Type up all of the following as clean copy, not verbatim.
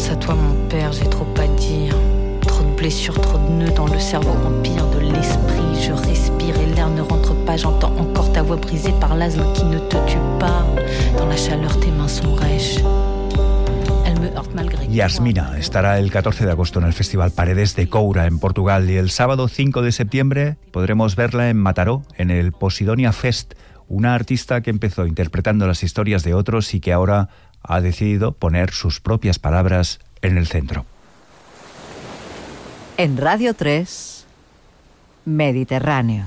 pense à toi mon père, j'ai trop à dire. Trop de blessures, trop de nœuds dans le cerveau, empire de l'esprit. Je respire et l'air ne rentre pas, j'entends encore ta voix brisée par l'asthme qui ne te tue pas. Dans la chaleur tes mains sont rêches. Yasmina estará el 14 de agosto en el Festival Paredes de Coura en Portugal y el sábado 5 de septiembre podremos verla en Mataró, en el Posidonia Fest, una artista que empezó interpretando las historias de otros y que ahora ha decidido poner sus propias palabras en el centro. En Radio 3, Mediterráneo.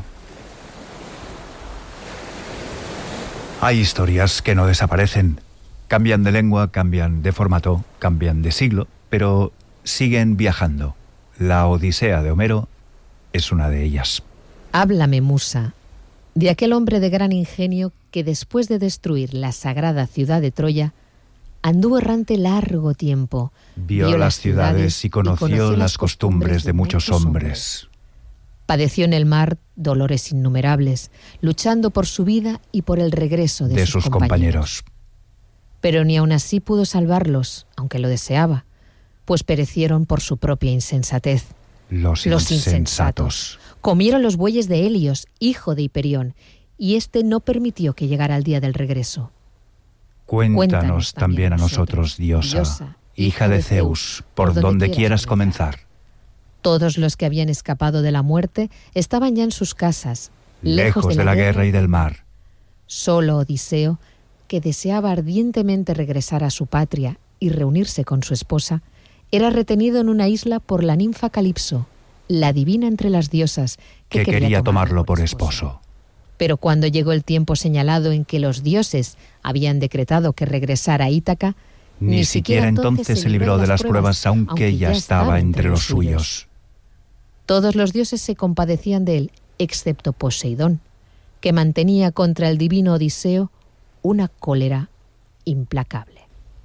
Hay historias que no desaparecen. Cambian de lengua, cambian de formato, cambian de siglo, pero siguen viajando. La Odisea de Homero es una de ellas. Háblame, musa, de aquel hombre de gran ingenio que después de destruir la sagrada ciudad de Troya, anduvo errante largo tiempo. Vio las ciudades y conoció las costumbres de muchos hombres. Padeció en el mar dolores innumerables, luchando por su vida y por el regreso de sus compañeros. Pero ni aun así pudo salvarlos, aunque lo deseaba, pues perecieron por su propia insensatez. Los insensatos. Comieron los bueyes de Helios, hijo de Hiperión, y éste no permitió que llegara el día del regreso. Cuéntanos también a nosotros, diosa, hija de Zeus, por donde quieras comenzar. Todos los que habían escapado de la muerte estaban ya en sus casas, lejos de la guerra y del mar. Solo Odiseo, que deseaba ardientemente regresar a su patria y reunirse con su esposa, era retenido en una isla por la ninfa Calipso, la divina entre las diosas, que quería tomarlo por esposo. Pero cuando llegó el tiempo señalado en que los dioses habían decretado que regresara a Ítaca, ni siquiera entonces se libró de las pruebas, aunque ya estaba entre los suyos. Todos los dioses se compadecían de él, excepto Poseidón, que mantenía contra el divino Odiseo una cólera implacable.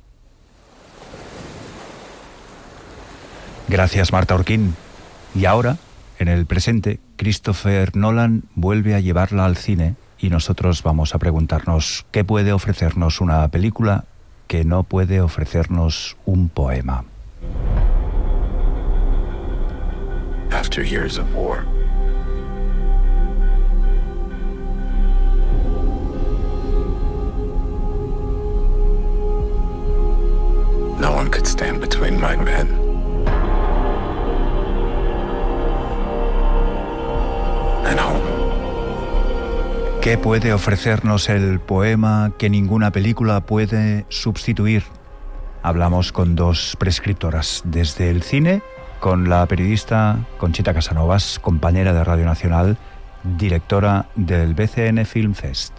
Gracias, Marta Orquín. Y ahora, en el presente, Christopher Nolan vuelve a llevarla al cine y nosotros vamos a preguntarnos qué puede ofrecernos una película que no puede ofrecernos un poema. After years of war, no one could stand between my men. And home. ¿Qué puede ofrecernos el poema que ninguna película puede sustituir? Hablamos con dos prescriptoras desde el cine, con la periodista Conchita Casanovas, compañera de Radio Nacional, directora del BCN Film Fest.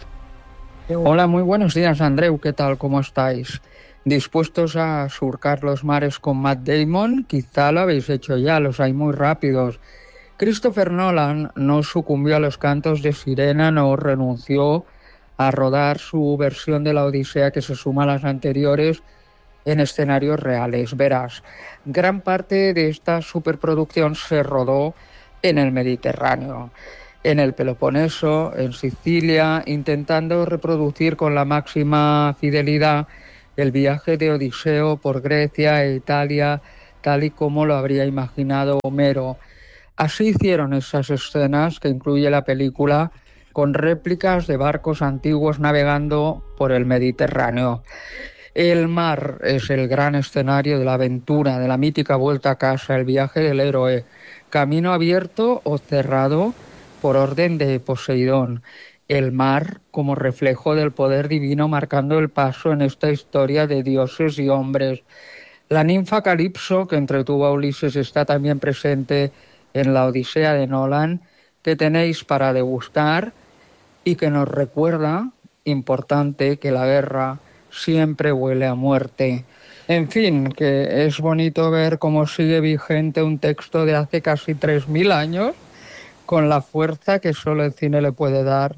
Hola, muy buenos días, Andreu, ¿qué tal? ¿Cómo estáis? ¿Dispuestos a surcar los mares con Matt Damon? Quizá lo habéis hecho ya, los hay muy rápidos. Christopher Nolan no sucumbió a los cantos de sirena, no renunció a rodar su versión de la Odisea que se suma a las anteriores en escenarios reales. Verás, gran parte de esta superproducción se rodó en el Mediterráneo, en el Peloponeso, en Sicilia, intentando reproducir con la máxima fidelidad el viaje de Odiseo por Grecia e Italia, tal y como lo habría imaginado Homero. Así hicieron esas escenas que incluye la película, con réplicas de barcos antiguos navegando por el Mediterráneo. El mar es el gran escenario de la aventura, de la mítica vuelta a casa, el viaje del héroe, camino abierto o cerrado por orden de Poseidón. El mar como reflejo del poder divino marcando el paso en esta historia de dioses y hombres. La ninfa Calipso, que entretuvo a Ulises, está también presente en la Odisea de Nolan, que tenéis para degustar y que nos recuerda, importante, que la guerra siempre huele a muerte. En fin, que es bonito ver cómo sigue vigente un texto de hace casi 3.000 años, con la fuerza que solo el cine le puede dar.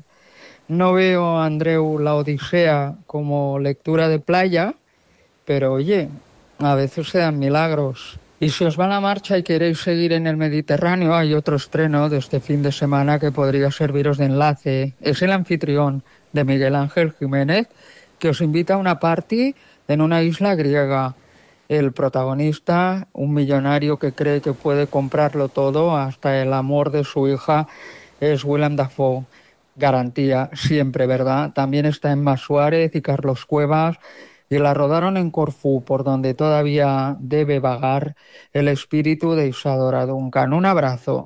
No veo, Andreu, la Odisea como lectura de playa, pero oye, a veces se dan milagros. Y si os van a marcha y queréis seguir en el Mediterráneo, hay otro estreno de este fin de semana que podría serviros de enlace. Es El anfitrión, de Miguel Ángel Jiménez, que os invita a una party en una isla griega. El protagonista, un millonario que cree que puede comprarlo todo, hasta el amor de su hija, es Willem Dafoe. Garantía siempre, ¿verdad? También está Emma Suárez y Carlos Cuevas, y la rodaron en Corfú, por donde todavía debe vagar el espíritu de Isadora Duncan. Un abrazo.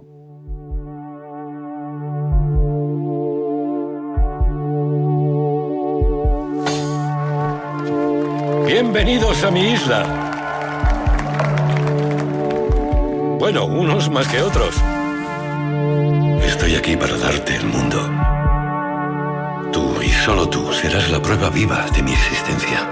Bienvenidos a mi isla. Bueno, unos más que otros. Estoy aquí para darte el mundo. Tú y solo tú serás la prueba viva de mi existencia.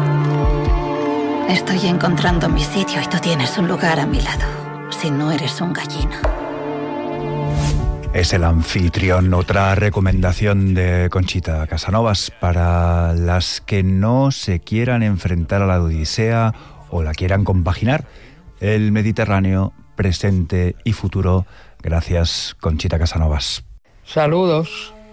Estoy encontrando mi sitio y tú tienes un lugar a mi lado. Si no eres un gallina. Es el anfitrión, otra recomendación de Conchita Casanovas para las que no se quieran enfrentar a la Odisea o la quieran compaginar. El Mediterráneo, presente y futuro. Gracias, Conchita Casanovas. Saludos.